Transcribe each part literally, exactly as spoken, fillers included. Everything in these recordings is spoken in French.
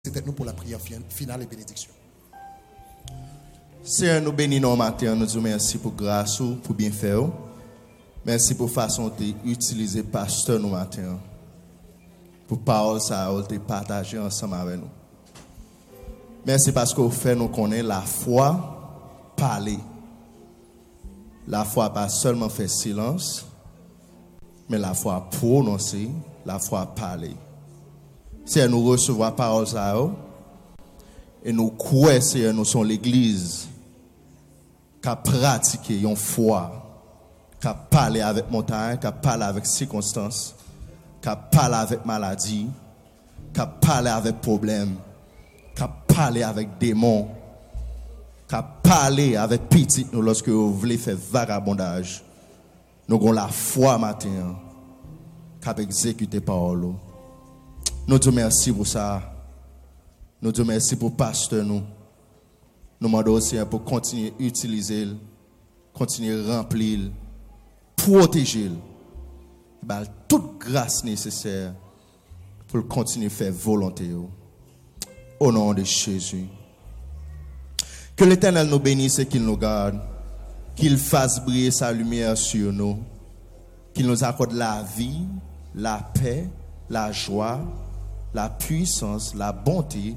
C'était nous pour la prière finale et bénédiction. Seigneur, nous bénissons matin, nous disons merci pour grâce, pour bien faire. Merci pour façon d'utiliser pasteur nous matin. Pour parole ça de partager ensemble avec nous. Merci parce que vous faites nous connaître la foi parler. La foi pas seulement faire silence, mais la foi prononcer, la foi parler. Seigneur, nous recevons la parole ça et nous croyons, Seigneur, nous sommes l'église qui a pratiqué une foi, qui a parlé avec montagne, qui a parlé avec circonstances, qui a parlé avec maladie, qui a parlé avec problèmes, qui a parlé avec démons, qui a parlé avec petit nous lorsque vous voulez faire vagabondage. Nous avons la foi matin qui a exécuté parole. Nous te merci pour ça. Nous te merci pour pasteur nous. Nous demandons aussi pour continuer à utiliser, continuer à remplir, protéger, bah, toute grâce nécessaire pour continuer à faire volonté. Au nom de Jésus. Que l'Éternel nous bénisse et qu'il nous garde, qu'il fasse briller sa lumière sur nous, qu'il nous accorde la vie, la paix, la joie, la puissance, la bonté,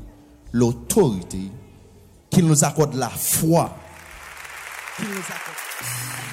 l'autorité, qu'il nous accorde la foi, qu'il nous accorde